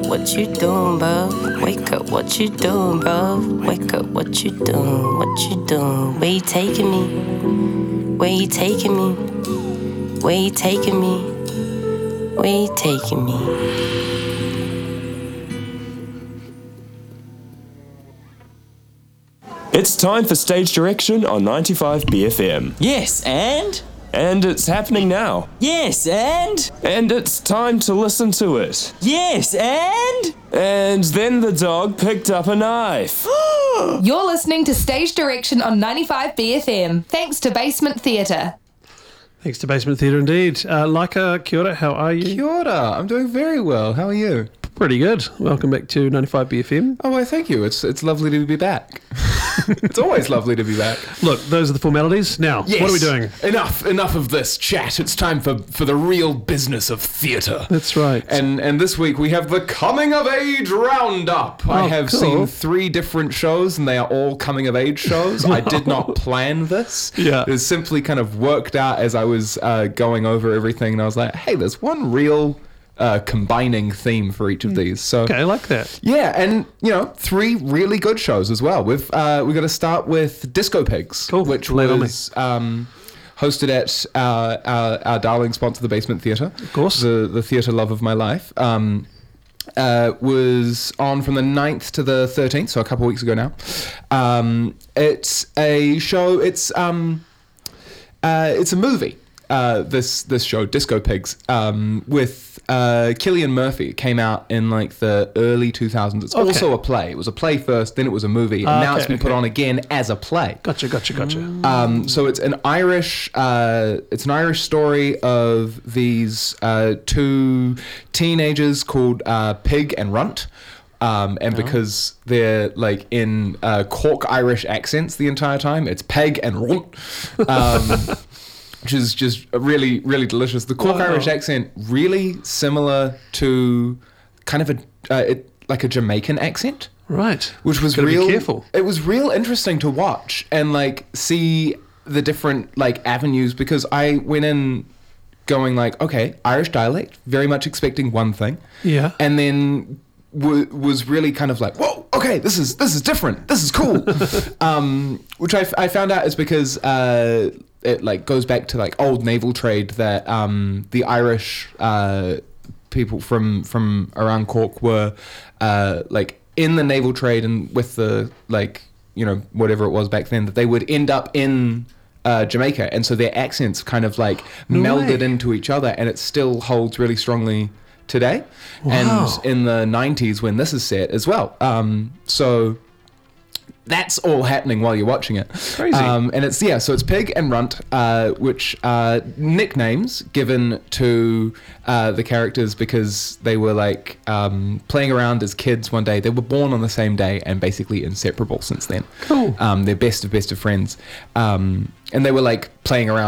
what you doing, bub? Wake up, what you doing, bub? Wake up, what you doing, what you doing? Where you taking me? Where you taking me? Where you taking me? Where you taking me? It's time for Stage Direction on 95 BFM. Yes, and? And it's happening now. Yes, and? And it's time to listen to it. Yes, and? And then the dog picked up a knife. You're listening to Stage Direction on 95 BFM, thanks to Basement Theatre. Thanks to Basement Theatre indeed. Laika, kia ora, how are you? Kia ora, I'm doing very well. How are you? Pretty good. Welcome back to 95 BFM. Oh, well, thank you. It's lovely to be back. It's always lovely to be back. Look, those are the formalities. Now, Yes. what are we doing? Enough of this chat. It's time for the real business of theatre. That's right. And this week we have the Coming of Age Roundup. I have cool. seen 3 different shows, and they are all coming of age shows. I did not plan this. Yeah. It was simply kind of worked out as I was going over everything, and I was like, hey, there's one real combining theme for each of these. So Okay, I like that. yeah, and 3 really good shows as well. We've got to start with Disco Pigs, Cool. which Lay it on me. was hosted at our darling sponsor, the Basement Theatre. Of course. The theatre love of my life. Was on from the 9th to the 13th, so a couple of weeks ago now. It's a show. It's a movie. This show, Disco Pigs, with Cillian Murphy. It came out in like the early 2000s. It's also a play. It was a play first, then it was a movie, and now it's been put on again as a play. Gotcha. So it's an Irish story of these 2 teenagers called Pig and Runt. And because they're like in Cork Irish accents the entire time, it's Peg and Runt. Which is just really, really delicious. The Cork Irish accent, really similar to kind of like a Jamaican accent. Right. Which was Gotta real. be careful. It was real interesting to watch and like see the different like avenues, because I went in going like, okay, Irish dialect, very much expecting one thing. Yeah. And then was really kind of like, whoa, okay, this is different. This is cool. Which I found out is because it like goes back to like old naval trade that the Irish people from around Cork were like in the naval trade, and with the like whatever it was back then, that they would end up in Jamaica, and so their accents kind of like melded into each other, and it still holds really strongly today. Wow. And in the 90s when this is set as well. So that's all happening while you're watching it. Crazy. And it's so it's Pig and Runt, which are nicknames given to the characters because they were like playing around as kids one day. They were born on the same day and basically inseparable since then. Cool. They're best of friends. And they were like playing around